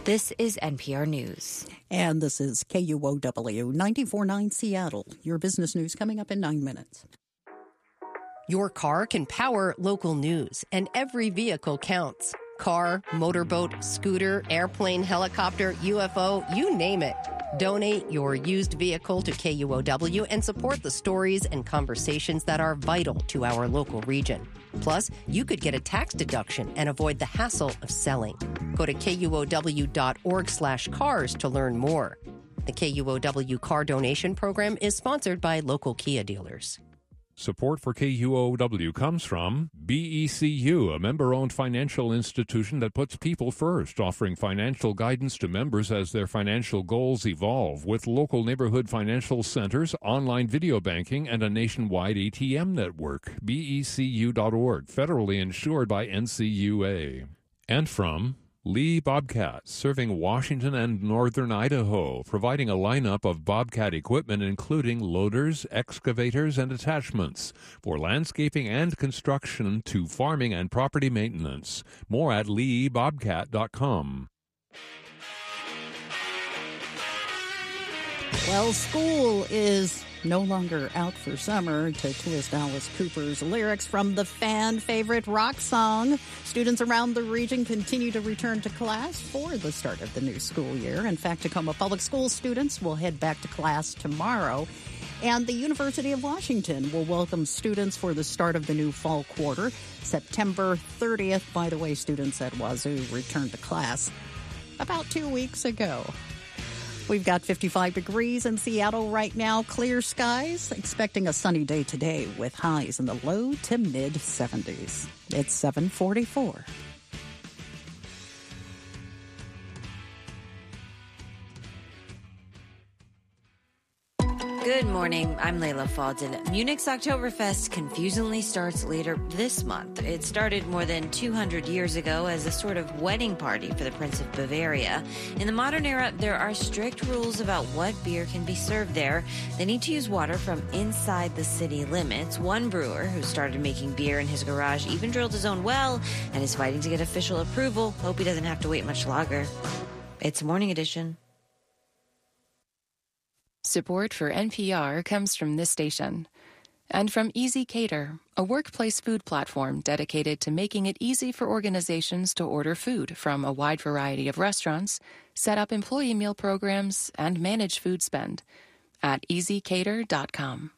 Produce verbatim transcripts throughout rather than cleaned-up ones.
This is N P R News. And this is K U O W ninety-four point nine Seattle. Your business news coming up in nine minutes. Your car can power local news, and every vehicle counts. Car, motorboat, scooter, airplane, helicopter, U F O, you name it. Donate your used vehicle to K U O W and support the stories and conversations that are vital to our local region. Plus, you could get a tax deduction and avoid the hassle of selling. Go to K U O W dot org slash cars to learn more. The K U O W car donation program is sponsored by local Kia dealers. Support for K U O W comes from B E C U, a member-owned financial institution that puts people first, offering financial guidance to members as their financial goals evolve, with local neighborhood financial centers, online video banking, and a nationwide A T M network. B E C U dot org, federally insured by N C U A. And from Lee Bobcat, serving Washington and northern Idaho, providing a lineup of Bobcat equipment including loaders, excavators, and attachments for landscaping and construction to farming and property maintenance. More at lee bobcat dot com. Well, school is no longer out for summer, to twist Alice Cooper's lyrics from the fan favorite rock song. Students around the region continue to return to class for the start of the new school year. In fact, Tacoma Public School students will head back to class tomorrow. And the University of Washington will welcome students for the start of the new fall quarter, September thirtieth. By the way, students at Wazoo returned to class about two weeks ago. We've got fifty-five degrees in Seattle right now, clear skies, expecting a sunny day today with highs in the low to mid seventies. It's seven forty-four. Good morning, I'm Layla Faldin. Munich's Oktoberfest confusingly starts later this month. It started more than two hundred years ago as a sort of wedding party for the Prince of Bavaria. In the modern era, there are strict rules about what beer can be served there. They need to use water from inside the city limits. One brewer who started making beer in his garage even drilled his own well and is fighting to get official approval. Hope he doesn't have to wait much longer. It's Morning Edition. Support for N P R comes from this station and from Easy Cater, a workplace food platform dedicated to making it easy for organizations to order food from a wide variety of restaurants, set up employee meal programs, and manage food spend at easy cater dot com.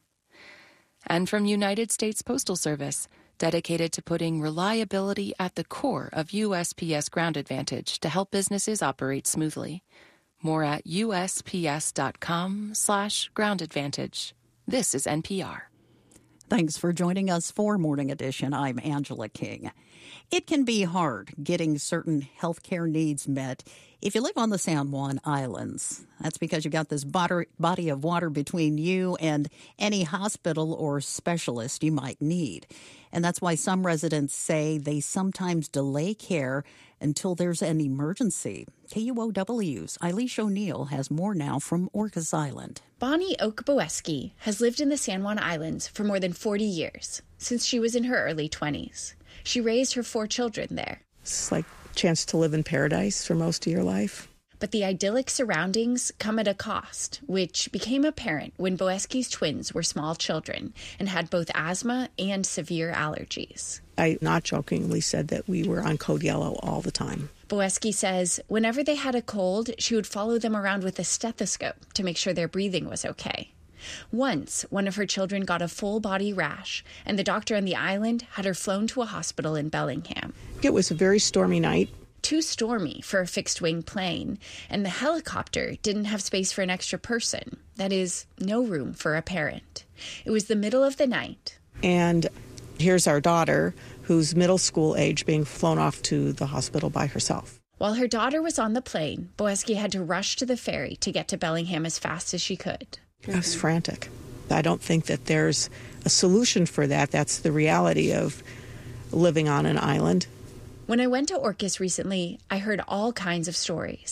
And from United States Postal Service, dedicated to putting reliability at the core of U S P S Ground Advantage to help businesses operate smoothly. More at U S P S dot com slash ground advantage. This is N P R. Thanks for joining us for Morning Edition. I'm Angela King. It can be hard getting certain healthcare needs met if you live on the San Juan Islands. That's because you've got this body of water between you and any hospital or specialist you might need. And that's why some residents say they sometimes delay care until there's an emergency. K U O W's Eilish O'Neill has more now from Orcas Island. Bonnie Oak-Boeski has lived in the San Juan Islands for more than forty years, since she was in her early twenties. She raised her four children there. It's like a chance to live in paradise for most of your life. But the idyllic surroundings come at a cost, which became apparent when Boeski's twins were small children and had both asthma and severe allergies. I not jokingly said that we were on code yellow all the time. Boeski says whenever they had a cold, she would follow them around with a stethoscope to make sure their breathing was okay. Once, one of her children got a full-body rash, and the doctor on the island had her flown to a hospital in Bellingham. It was a very stormy night. Too stormy for a fixed-wing plane, and the helicopter didn't have space for an extra person. That is, no room for a parent. It was the middle of the night. And here's our daughter, who's middle school age, being flown off to the hospital by herself. While her daughter was on the plane, Boeski had to rush to the ferry to get to Bellingham as fast as she could. I was frantic. I don't think that there's a solution for that. That's the reality of living on an island. When I went to Orcas recently, I heard all kinds of stories.